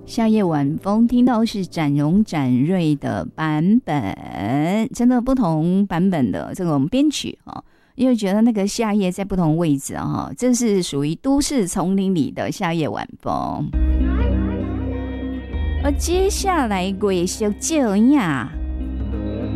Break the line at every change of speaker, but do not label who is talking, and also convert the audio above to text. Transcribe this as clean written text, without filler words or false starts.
夏夜晚风听到是展荣展瑞的版本，真的不同版本的这种编曲啊，因为觉得那个夏夜在不同位置啊，这是属于都市丛林里的夏夜晚风。而接下来继续这样